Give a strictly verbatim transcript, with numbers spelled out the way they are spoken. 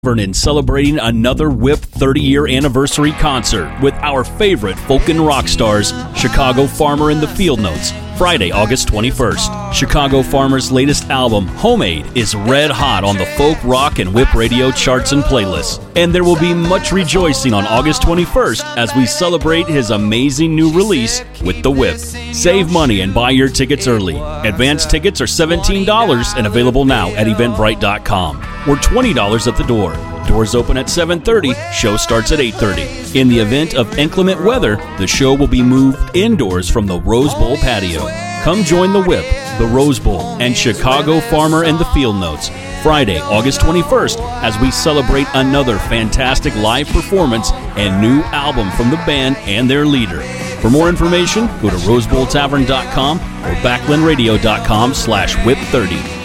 Vernon celebrating another Whip thirty-year anniversary concert with our favorite folk and rock stars, Chicago Farmer and the Field Notes, Friday, August twenty-first. Chicago Farmer's latest album, Homemade, is red hot on the folk, rock, and Whip radio charts and playlists. And there will be much rejoicing on August twenty-first as we celebrate his amazing new release with the Whip. Save money and buy your tickets early. Advance tickets are seventeen dollars and available now at eventbrite dot com, or twenty dollars at the door. Doors open at seven thirty, show starts at eight thirty. In the event of inclement weather, the show will be moved indoors from the Rose Bowl patio. Come join the Whip, the Rose Bowl, and Chicago Farmer and the Field Notes, Friday, August twenty-first, as we celebrate another fantastic live performance and new album from the band and their leader. For more information, go to rose bowl tavern dot com or backland radio dot com slash whip thirty.